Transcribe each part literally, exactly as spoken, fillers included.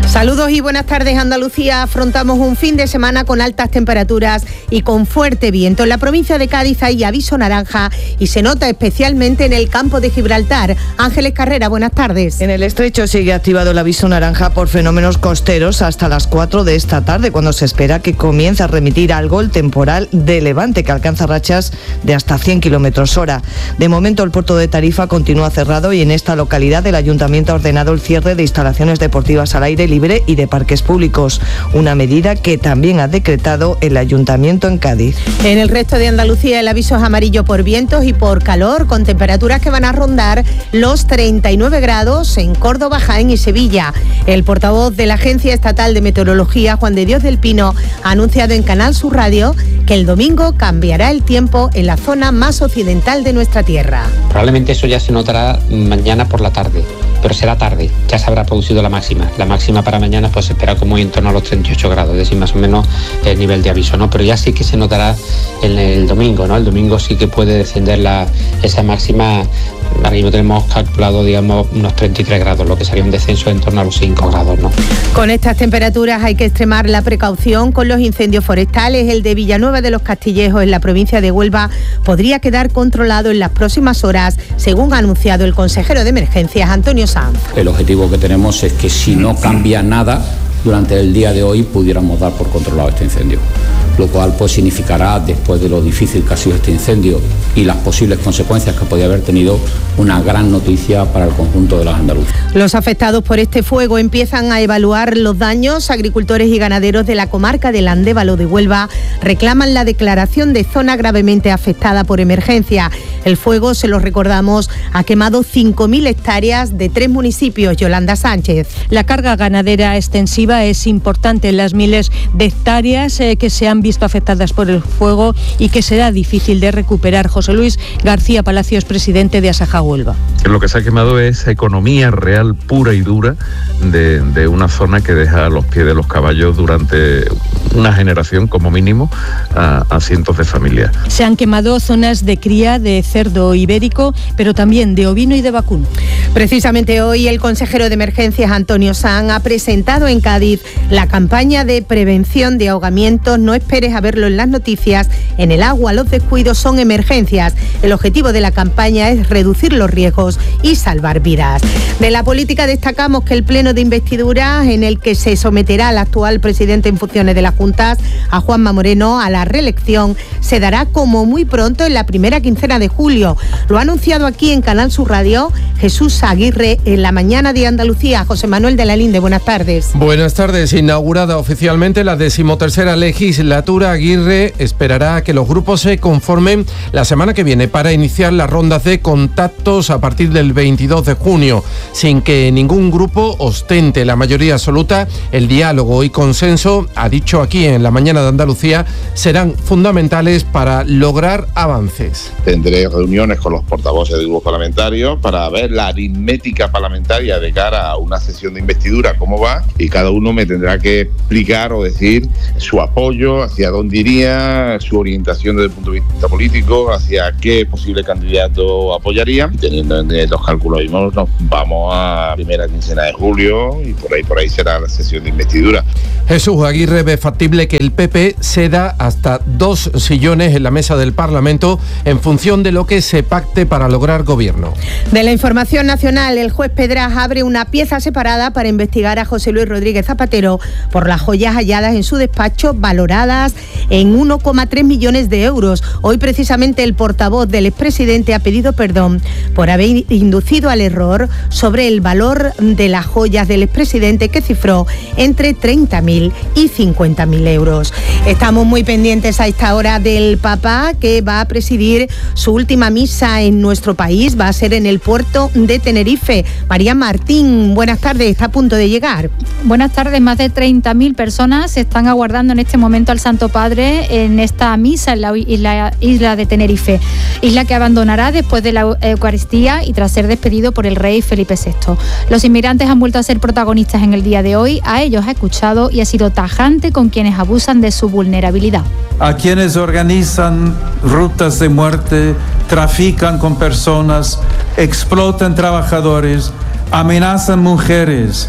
Saludos y buenas tardes, Andalucía. Afrontamos un fin de semana con altas temperaturas y con fuerte viento. En la provincia de Cádiz hay aviso naranja y se nota especialmente en el campo de Gibraltar. Ángeles Carrera, buenas tardes. En el estrecho sigue activado el aviso naranja por fenómenos costeros hasta las cuatro de esta tarde, cuando se espera que comience a remitir algo el temporal de levante, que alcanza rachas de hasta cien kilómetros hora. De momento el puerto de Tarifa continúa cerrado y en esta localidad el ayuntamiento ha ordenado el cierre de instalaciones deportivas al aire libre y de parques públicos, una medida que también ha decretado el ayuntamiento en Cádiz. En el resto de Andalucía el aviso es amarillo por vientos y por calor, con temperaturas que van a rondar los treinta y nueve grados en Córdoba, Jaén y Sevilla. El portavoz de la Agencia Estatal de Meteorología, Juan de Dios del Pino, ha anunciado en Canal Sur Radio que el domingo cambiará el tiempo en la zona más occidental de nuestra tierra. Probablemente eso ya se notará mañana por la tarde, pero será tarde, ya se habrá producido la máxima. La máxima para mañana pues se espera como en torno a los treinta y ocho grados, es decir, más o menos el nivel de aviso, ¿no? Pero ya sí que se notará en el domingo, ¿no? El domingo sí que puede descender la, esa máxima. Ahora mismo tenemos calculado, digamos, unos treinta y tres grados, lo que sería un descenso en torno a los cinco grados, ¿no? Con estas temperaturas hay que extremar la precaución con los incendios forestales. El de Villanueva de los Castillejos, en la provincia de Huelva, podría quedar controlado en las próximas horas, según ha anunciado el consejero de Emergencias, Antonio Sanz. El objetivo que tenemos es que si no cambia nada, durante el día de hoy pudiéramos dar por controlado este incendio, lo cual pues significará, después de lo difícil que ha sido este incendio y las posibles consecuencias que podía haber tenido, una gran noticia para el conjunto de los andaluces. Los afectados por este fuego empiezan a evaluar los daños. Agricultores y ganaderos de la comarca del Andévalo de Huelva reclaman la declaración de zona gravemente afectada por emergencia. El fuego, se los recordamos, ha quemado cinco mil hectáreas de tres municipios. Yolanda Sánchez. La carga ganadera extensiva es importante en las miles de hectáreas eh, que se han visto afectadas por el fuego y que será difícil de recuperar. José Luis García Palacios, presidente de Asaja Huelva. Lo que se ha quemado es economía real pura y dura de, de una zona que deja a los pies de los caballos durante una generación como mínimo a, a cientos de familias. Se han quemado zonas de cría de cerdo ibérico, pero también de ovino y de vacuno. Precisamente hoy el consejero de Emergencias, Antonio Sanz, ha presentado en Cádiz la campaña de prevención de ahogamientos. No esperes a verlo en las noticias. En el agua los descuidos son emergencias. El objetivo de la campaña es reducir los riesgos y salvar vidas. De la política destacamos que el pleno de investidura, en el que se someterá al actual presidente en funciones de las Juntas, a Juanma Moreno, a la reelección, se dará como muy pronto, en la primera quincena de julio. Lo ha anunciado aquí en Canal Sur Radio Jesús Aguirre en la mañana de Andalucía. José Manuel de la Linde, buenas tardes. Buenas tardes. Inaugurada oficialmente la decimotercera legislatura, Aguirre esperará a que los grupos se conformen la semana que viene para iniciar las rondas de contactos a partir del veintidós de junio, sin que ningún grupo ostente la mayoría absoluta. El diálogo y consenso, ha dicho aquí en la mañana de Andalucía, serán fundamentales para lograr avances. Tendré reuniones con los portavoces de grupos parlamentarios para ver la aritmética parlamentaria de cara a una sesión de investidura, cómo va, y cada uno me tendrá que explicar o decir su apoyo, hacia dónde iría, su orientación desde el punto de vista político, hacia qué posible candidato apoyaría. Y teniendo en los cálculos mismos, nos vamos a primera quincena de julio y por ahí por ahí será la sesión de investidura. Jesús Aguirre ve factible que el P P ceda hasta dos sillones en la mesa del Parlamento en función de lo que se pacte para lograr gobierno. De la información nacional, el juez Pedras abre una pieza separada para investigar a José Luis Rodríguez Zapatero por las joyas halladas en su despacho, valoradas en uno coma tres millones de euros. Hoy precisamente el portavoz del expresidente ha pedido perdón por haber inducido al error sobre el valor de las joyas del expresidente, que cifró entre treinta mil y cincuenta mil euros. Estamos muy pendientes a esta hora del Papa, que va a presidir su última misa en nuestro país. Va a ser en el puerto de Tenerife. María Martín, buenas tardes, está a punto de llegar. Buenas tardes, más de treinta mil personas están aguardando en este momento al Santo Padre en esta misa en la isla, isla de Tenerife, isla que abandonará después de la Eucaristía y tras ser despedido por el rey Felipe sexto. Los inmigrantes han vuelto a ser protagonistas en el día de hoy. A ellos ha escuchado y ha sido tajante con quienes abusan de su vulnerabilidad. A quienes organizan rutas de muerte, trafican con personas, explotan trabajadores, amenazan mujeres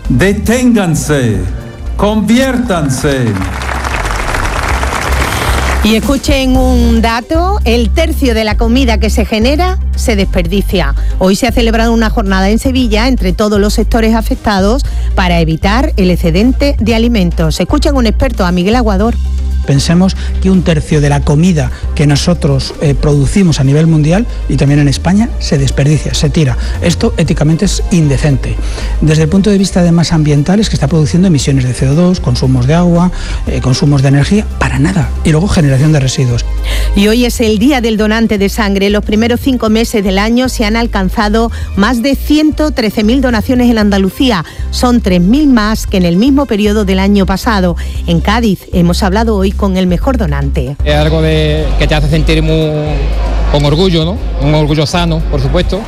Deténganse, conviértanse. Y escuchen un dato, el tercio de la comida que se genera se desperdicia. Hoy se ha celebrado una jornada en Sevilla entre todos los sectores afectados para evitar el excedente de alimentos. Escuchen un experto, a Miguel Aguador. Pensemos que un tercio de la comida que nosotros eh, producimos a nivel mundial y también en España se desperdicia, se tira. Esto éticamente es indecente. Desde el punto de vista además ambiental es que está produciendo emisiones de C O dos, consumos de agua, eh, consumos de energía, para nada. Y luego generación de residuos. Y hoy es el Día del Donante de Sangre. Los primeros cinco meses del año se han alcanzado más de ciento trece mil donaciones en Andalucía. Son tres mil más que en el mismo periodo del año pasado. En Cádiz hemos hablado hoy con el mejor donante. Es algo de, que te hace sentir muy, con orgullo, ¿no? Un orgullo sano, por supuesto.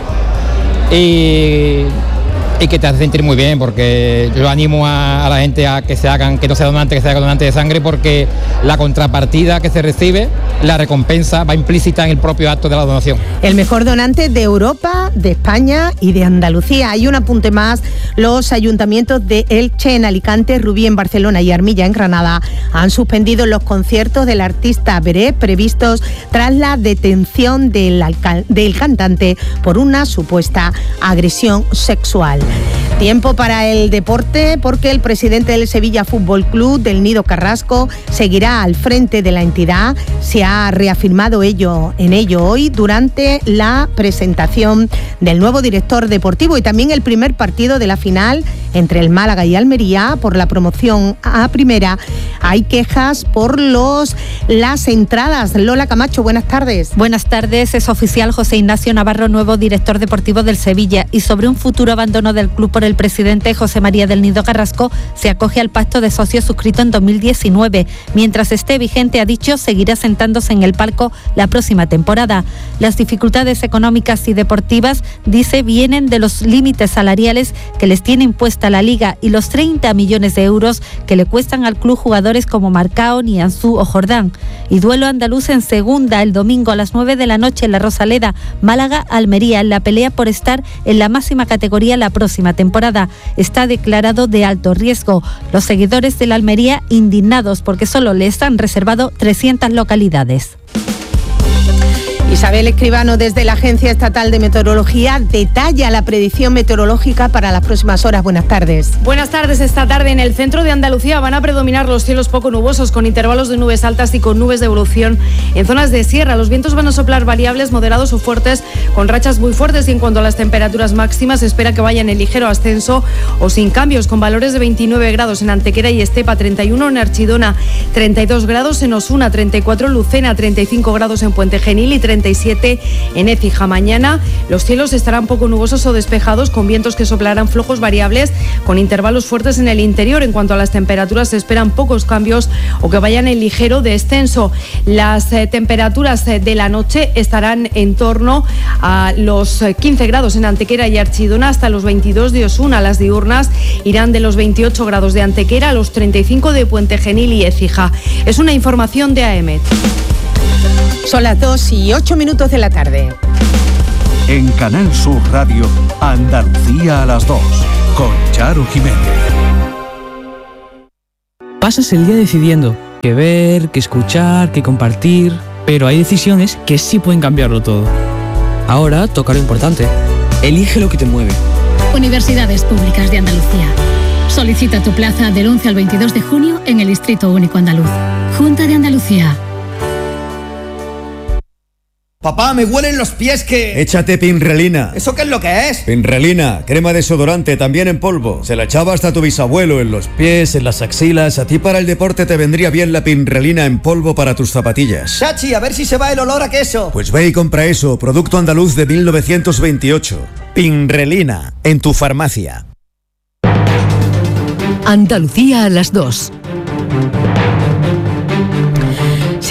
Y, y que te hace sentir muy bien, porque yo animo a, a la gente a que se hagan, que no sea donante, que se haga donante de sangre, porque la contrapartida que se recibe, la recompensa, va implícita en el propio acto de la donación. El mejor donante de Europa, de España y de Andalucía. Hay un apunte más, los ayuntamientos de Elche en Alicante, Rubí en Barcelona y Armilla en Granada han suspendido los conciertos del artista Beret previstos tras la detención del, alcal- del cantante por una supuesta agresión sexual. Tiempo para el deporte, porque el presidente del Sevilla Fútbol Club, del Nido Carrasco, seguirá al frente de la entidad. Se ha reafirmado ello en ello hoy durante la presentación del nuevo director deportivo y también el primer partido de la final entre el Málaga y Almería por la promoción a primera. Hay quejas por los las entradas. Lola Camacho, buenas tardes. Buenas tardes. Es oficial José Ignacio Navarro, nuevo director deportivo del Sevilla, y sobre un futuro abandono del club por el presidente José María del Nido Carrasco se acoge al pacto de socios suscrito en dos mil diecinueve. Mientras esté vigente, ha dicho, seguirá sentándose en el palco la próxima temporada. Las dificultades económicas y deportivas, dice, vienen de los límites salariales que les tiene impuesta la Liga y los treinta millones de euros que le cuestan al club jugadores como Marcao, Nianzú o Jordán. Y duelo andaluz en segunda el domingo a las nueve de la noche en la Rosaleda, Málaga-Almería, en la pelea por estar en la máxima categoría la próxima temporada. Está declarado de alto riesgo. Los seguidores de la Almería indignados porque solo les han reservado trescientas localidades. Isabel Escribano, desde la Agencia Estatal de Meteorología, detalla la predicción meteorológica para las próximas horas. Buenas tardes. Buenas tardes. Esta tarde en el centro de Andalucía van a predominar los cielos poco nubosos, con intervalos de nubes altas y con nubes de evolución en zonas de sierra. Los vientos van a soplar variables, moderados o fuertes, con rachas muy fuertes, y en cuanto a las temperaturas máximas, se espera que vayan en ligero ascenso o sin cambios, con valores de veintinueve grados en Antequera y Estepa, treinta y uno en Archidona, treinta y dos grados en Osuna, treinta y cuatro en Lucena, treinta y cinco grados en Puente Genil y treinta y siete en Écija. Mañana los cielos estarán poco nubosos o despejados, con vientos que soplarán flojos variables, con intervalos fuertes en el interior. En cuanto a las temperaturas, se esperan pocos cambios o que vayan en ligero descenso. Las eh, temperaturas eh, de la noche estarán en torno a los eh, quince grados en Antequera y Archidona, hasta los veintidós de Osuna. Las diurnas irán de los veintiocho grados de Antequera a los treinta y cinco de Puente Genil y Écija. Es una información de A E M E T. Son las dos y ocho minutos de la tarde. En Canal Sur Radio, Andalucía a las dos, con Charo Jiménez. Pasas el día decidiendo qué ver, qué escuchar, qué compartir, pero hay decisiones que sí pueden cambiarlo todo. Ahora toca lo importante. Elige lo que te mueve. Universidades Públicas de Andalucía. Solicita tu plaza del once al veintidós de junio en el Distrito Único Andaluz. Junta de Andalucía. Papá, me huelen los pies que... Échate Pinrelina. ¿Eso qué es lo que es? Pinrelina, crema desodorante, también en polvo. Se la echaba hasta tu bisabuelo, en los pies, en las axilas. A ti para el deporte te vendría bien la Pinrelina en polvo para tus zapatillas. Chachi, a ver si se va el olor a queso. Pues ve y compra eso, producto andaluz de mil novecientos veintiocho. Pinrelina, en tu farmacia. Andalucía a las dos.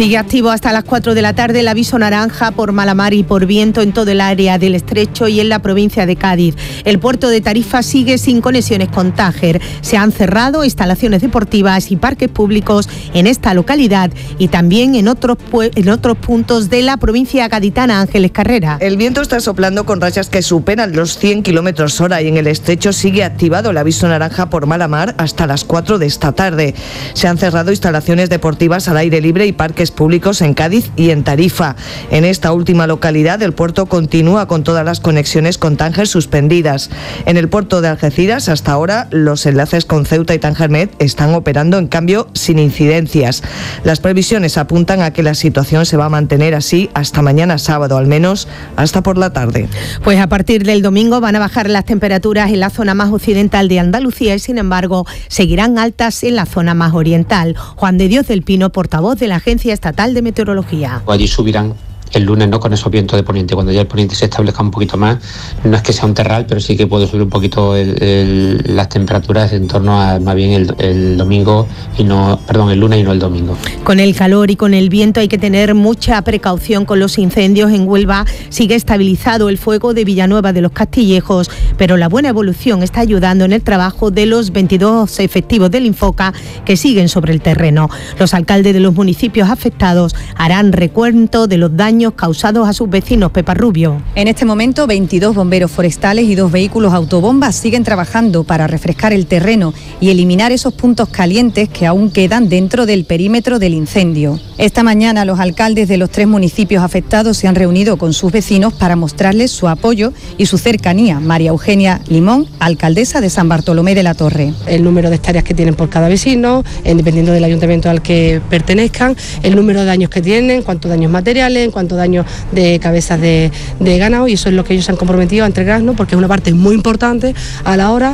Sigue activo hasta las cuatro de la tarde el aviso naranja por mala mar y por viento en todo el área del Estrecho y en la provincia de Cádiz. El puerto de Tarifa sigue sin conexiones con Tánger. Se han cerrado instalaciones deportivas y parques públicos en esta localidad y también en otros, en otros puntos de la provincia gaditana. Ángeles Carrera. El viento está soplando con rachas que superan los cien kilómetros hora y en el Estrecho sigue activado el aviso naranja por mala mar hasta las cuatro de esta tarde. Se han cerrado instalaciones deportivas al aire libre y parques públicos en Cádiz y en Tarifa. En esta última localidad el puerto continúa con todas las conexiones con Tánger suspendidas. En el puerto de Algeciras hasta ahora los enlaces con Ceuta y Tánger-Med están operando, en cambio sin incidencias. Las previsiones apuntan a que la situación se va a mantener así hasta mañana sábado, al menos hasta por la tarde. Pues a partir del domingo van a bajar las temperaturas en la zona más occidental de Andalucía y sin embargo seguirán altas en la zona más oriental. Juan de Dios del Pino, portavoz de la Agencia Estatal de Meteorología. Allí subirán el lunes, no con esos vientos de poniente, cuando ya el poniente se establezca un poquito más, no es que sea un terral, pero sí que puede subir un poquito el, el, las temperaturas en torno a más bien el, el domingo y no, perdón, el lunes y no el domingo. Con el calor y con el viento hay que tener mucha precaución con los incendios. En Huelva sigue estabilizado el fuego de Villanueva de los Castillejos, pero la buena evolución está ayudando en el trabajo de los veintidós efectivos del Infoca que siguen sobre el terreno. Los alcaldes de los municipios afectados harán recuento de los daños causados a sus vecinos. Pepa Rubio. En este momento, veintidós bomberos forestales y dos vehículos autobombas siguen trabajando para refrescar el terreno y eliminar esos puntos calientes que aún quedan dentro del perímetro del incendio. Esta mañana los alcaldes de los tres municipios afectados se han reunido con sus vecinos para mostrarles su apoyo y su cercanía. María Eugenia Limón, alcaldesa de San Bartolomé de la Torre. El número de hectáreas que tienen por cada vecino, dependiendo del ayuntamiento al que pertenezcan, el número de daños que tienen, cuántos daños materiales, cuántos daños de cabezas de, de ganado, y eso es lo que ellos se han comprometido a entregarnos, porque es una parte muy importante a la hora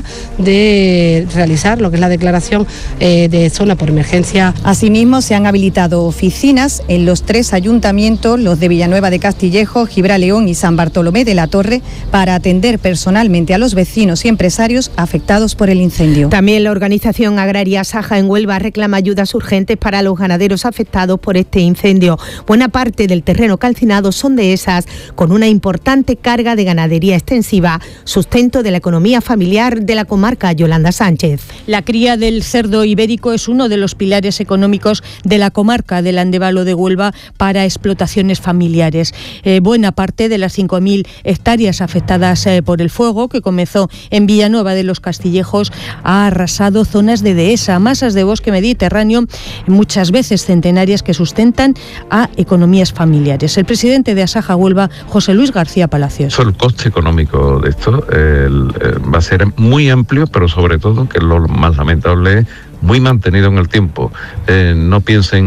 de realizar lo que es la declaración eh, de zona por emergencia. Asimismo, se han habilitado oficinas en los tres ayuntamientos, los de Villanueva de Castillejo, Gibraleón y San Bartolomé de la Torre, para atender personalmente a los vecinos y empresarios afectados por el incendio. También la organización agraria Saja en Huelva reclama ayudas urgentes para los ganaderos afectados por este incendio. Buena parte del terreno calcinados son de esas con una importante carga de ganadería extensiva, sustento de la economía familiar de la comarca. Yolanda Sánchez. La cría del cerdo ibérico es uno de los pilares económicos de la comarca del Andévalo de Huelva para explotaciones familiares. Eh, buena parte de las cinco mil hectáreas afectadas eh, por el fuego que comenzó en Villanueva de los Castillejos ha arrasado zonas de dehesa, masas de bosque mediterráneo, muchas veces centenarias, que sustentan a economías familiares. El presidente de Asaja Huelva, José Luis García Palacios. El coste económico de esto el, eh, va a ser muy amplio, pero sobre todo, que lo más lamentable es muy mantenido en el tiempo. Eh, no piensen